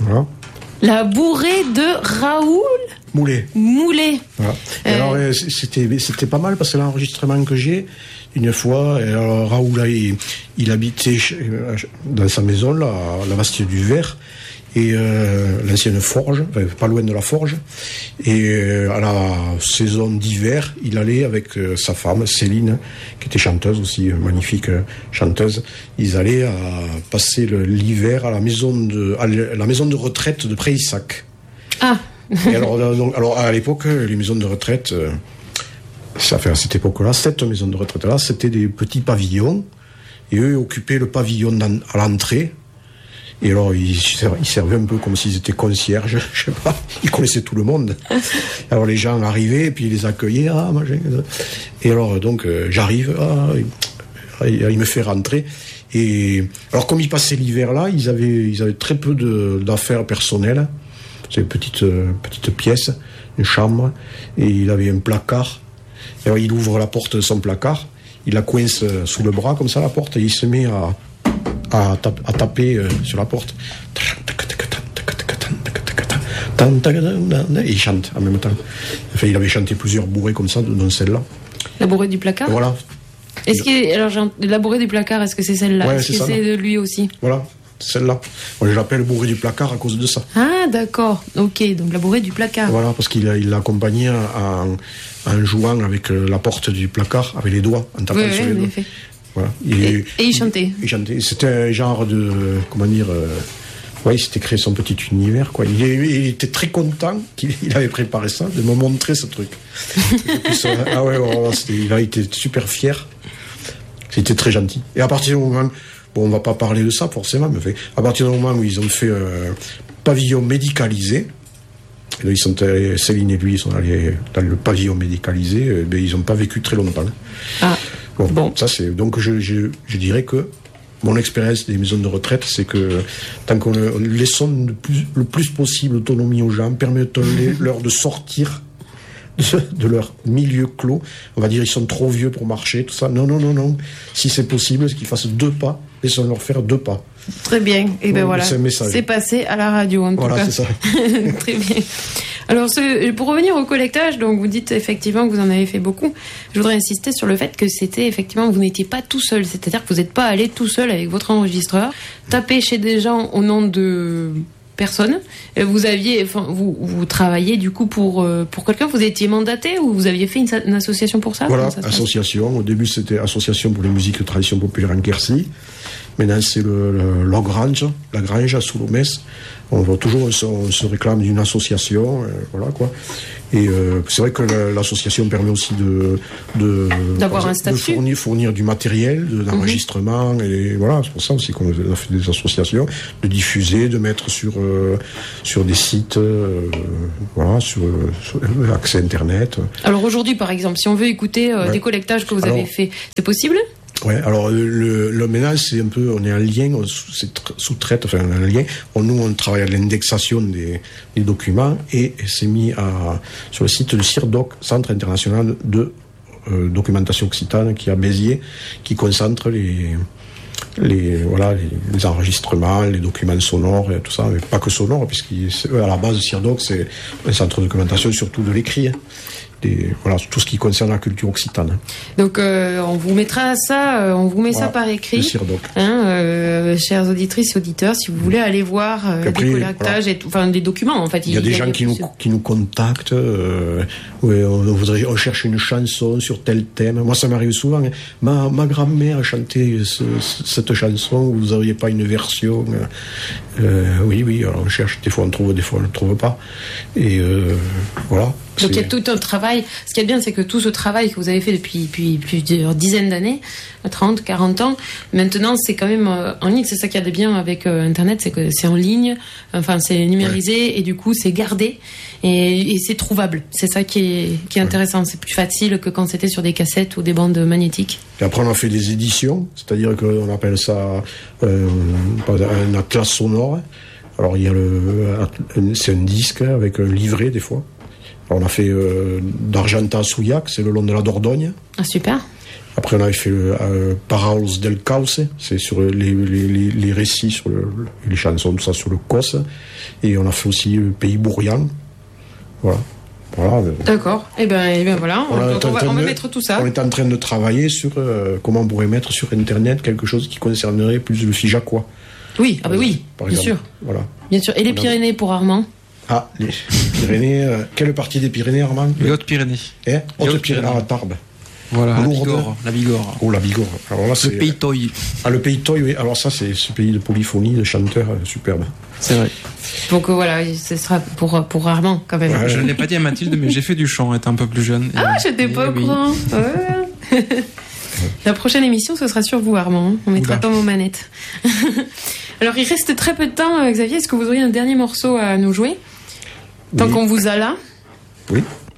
Voilà. La bourrée de Raoul Moulet. Voilà. Et alors, c'était pas mal parce que l'enregistrement que j'ai, une fois, alors Raoul, là, il habitait dans sa maison, là, à la Bastille du Ver, et l'ancienne forge, enfin, pas loin de la forge. Et à la saison d'hiver, il allait avec sa femme, Céline, qui était chanteuse aussi, magnifique chanteuse. Ils allaient passer l'hiver à la maison de retraite de Préissac. Ah. Et alors à l'époque, les maisons de retraite, à cette époque-là, cette maison de retraite-là, c'était des petits pavillons, et eux occupaient le pavillon à l'entrée. Et alors, ils servaient un peu comme s'ils étaient concierges, je sais pas. Ils connaissaient tout le monde. Alors, les gens arrivaient, et puis ils les accueillaient, Et alors, donc, j'arrive, il me fait rentrer. Et alors, comme ils passaient l'hiver là, ils avaient très peu d'affaires personnelles. C'est une petite pièce, une chambre, et il avait un placard. Et alors, il ouvre la porte de son placard, il la coince sous le bras, comme ça, la porte, et il se met à taper sur la porte. Et il chante en même temps. Enfin, il avait chanté plusieurs bourrées comme ça, dont celle-là. La bourrée du placard ? Voilà. La bourrée du placard, est-ce que c'est celle-là ? Ouais, est-ce que c'est de lui aussi ? Voilà, celle-là. Moi, je l'appelle bourrée du placard à cause de ça. Ah, d'accord. Ok, donc la bourrée du placard. Voilà, parce qu'il l'accompagnait en jouant avec la porte du placard, avec les doigts, en tapant sur les doigts. Fait. Voilà. Et il chantait. Il chantait. C'était un genre de... Comment dire... il s'était créé son petit univers, quoi. Il était très content qu'il avait préparé ça, de me montrer ce truc. Il a été super fier. C'était très gentil. Et à partir du moment... Bon, on va pas parler de ça, forcément, mais à partir du moment où ils ont fait pavillon médicalisé, et là, Céline et lui, ils sont allés dans le pavillon médicalisé, ils n'ont pas vécu très longtemps. Ah. Bon. Ça c'est donc je dirais que mon expérience des maisons de retraite, c'est que tant qu'on laissons le plus possible d'autonomie aux gens, permettons-leur de sortir de leur milieu clos. On va dire ils sont trop vieux pour marcher, tout ça. Non. Si c'est possible, qu'ils fassent 2 pas, laissons-leur faire 2 pas. Très bien. Et ben voilà, c'est passé à la radio en tout cas. Voilà, c'est ça. Très bien. Alors, pour revenir au collectage, donc vous dites effectivement que vous en avez fait beaucoup. Je voudrais insister sur le fait que c'était effectivement, vous n'étiez pas tout seul. C'est-à-dire que vous n'êtes pas allé tout seul avec votre enregistreur, taper chez des gens au nom de personne. Vous travailliez du coup pour quelqu'un. Vous étiez mandaté ou vous aviez fait une association pour ça? Voilà, association. Au début, c'était association pour les musiques de tradition populaire en Quercy. Maintenant, c'est la Grange à Soulomès. On se réclame d'une association, voilà quoi. Et c'est vrai que l'association permet aussi d'avoir un statut, de fournir du matériel, d'enregistrement, et voilà, c'est pour ça aussi qu'on a fait des associations, de diffuser, de mettre sur des sites, voilà, sur accès internet. Alors aujourd'hui, par exemple, si on veut écouter des collectages que vous avez fait, c'est possible? Ouais, alors le ménage, c'est un peu, on est en lien, sous-traite, enfin on est en lien. Nous, on travaille à l'indexation des documents et c'est mis sur le site du CIRDOC, Centre International de Documentation Occitane, qui est à Béziers, qui concentre les enregistrements, les documents sonores et tout ça, mais pas que sonores, puisqu'à la base, CIRDOC, c'est un centre de documentation surtout de l'écrit. Tout ce qui concerne la culture occitane. Donc on vous mettra ça, on vous met ça par écrit, chères auditrices et auditeurs, si vous voulez aller voir des collectages, des documents en fait. Il y a des gens qui nous contactent, on cherche une chanson sur tel thème. Moi ça m'arrive souvent, ma grand-mère a chanté cette chanson, vous n'auriez pas une version? Oui, alors on cherche, des fois on trouve, des fois on ne trouve pas. Et voilà. Donc il y a tout un travail. Ce qui est bien, c'est que tout ce travail que vous avez fait depuis plusieurs dizaines d'années, 30, 40 ans, maintenant c'est quand même en ligne. C'est ça qui a de bien avec Internet, c'est que c'est en ligne, enfin c'est numérisé, et du coup c'est gardé et c'est trouvable. C'est ça qui est intéressant. C'est plus facile que quand c'était sur des cassettes ou des bandes magnétiques. Et après on a fait des éditions, c'est-à-dire qu'on appelle ça un atlas sonore. Alors c'est un disque avec un livret des fois. On a fait d'Argentat à Souillac, c'est le long de la Dordogne. Ah, super. Après, on avait fait Paraos del Cauce, c'est sur les récits, sur les chansons, tout ça, sur le Cauce. Et on a fait aussi le Pays Bourrian. Voilà. D'accord. Et ben voilà. On va mettre tout ça. On est en train de travailler sur comment on pourrait mettre sur Internet quelque chose qui concernerait plus le Figeacois. Oui, oui, bien sûr. Voilà. Bien sûr. Et les Pyrénées pour Armand? Ah, les Pyrénées. Quelle partie des Pyrénées, Armand? Les Hautes-Pyrénées. Hautes-Pyrénées, à Tarbes. Voilà, la Bigorre. Oh, la Bigorre. Alors là, le Pays Toy. Ah, le Pays Toy, oui. Alors ça, c'est ce pays de polyphonie, de chanteurs superbes. C'est vrai. Donc voilà, ce sera pour Armand, quand même. Je ne l'ai pas dit à Mathilde, mais j'ai fait du chant, étant un peu plus jeune. J'étais pas au courant. Ouais. La prochaine émission, ce sera sur vous, Armand. On mettra dans vos manettes. Alors, il reste très peu de temps, Xavier. Est-ce que vous auriez un dernier morceau à nous jouer? Tant qu'on vous a là. Oui.